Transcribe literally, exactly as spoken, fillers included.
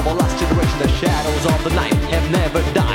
our last generation. The shadows of the night have never died.